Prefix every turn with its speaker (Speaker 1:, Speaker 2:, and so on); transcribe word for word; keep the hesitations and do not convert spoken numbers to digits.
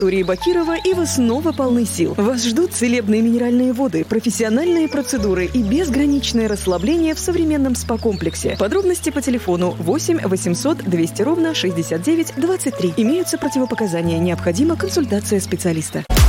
Speaker 1: Санатории Бакирова, и вы снова полны сил. Вас ждут целебные минеральные воды, профессиональные процедуры и безграничное расслабление в современном спа-комплексе. Подробности по телефону восемь восемьсот двести ровно шестьдесят девять двадцать три. Имеются противопоказания. Необходима консультация специалиста.